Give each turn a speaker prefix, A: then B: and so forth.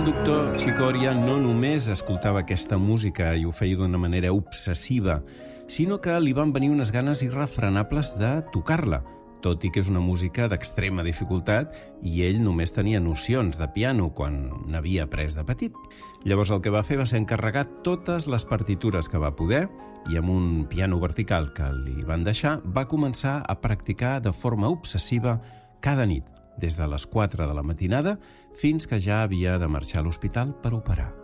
A: el doctor Cicoria no només escoltava aquesta música i ho feia d'una manera obsessiva, sinó que li van venir unes ganes irrefrenables de tocar-la, tot i que és una música d'extrema dificultat i ell només tenia nocions de piano quan n'havia après de petit. Llavors el que va fer va ser encarregar totes les partitures que va poder i amb un piano vertical que li van deixar va començar a practicar de forma obsessiva cada nit, des de les 4 de la matinada fins que ja havia de marxar a l'hospital per operar.